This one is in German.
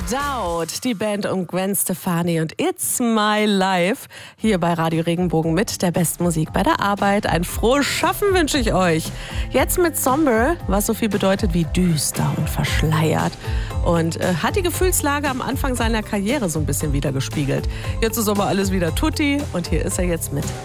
Doubt, die Band um Gwen Stefani und It's My Life hier bei Radio Regenbogen mit der besten Musik bei der Arbeit. Ein frohes Schaffen wünsche ich euch. Jetzt mit Somber, was so viel bedeutet wie düster und verschleiert. Und hat die Gefühlslage am Anfang seiner Karriere so ein bisschen wiedergespiegelt. Jetzt ist aber alles wieder tutti und hier ist er jetzt mit